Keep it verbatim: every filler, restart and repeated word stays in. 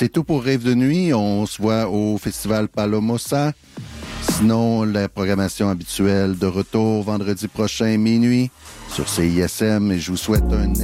C'est tout pour Rêve de nuit. On se voit au Festival Palomosa. Sinon, la programmation habituelle de retour vendredi prochain, minuit, sur C I S M. Et je vous souhaite un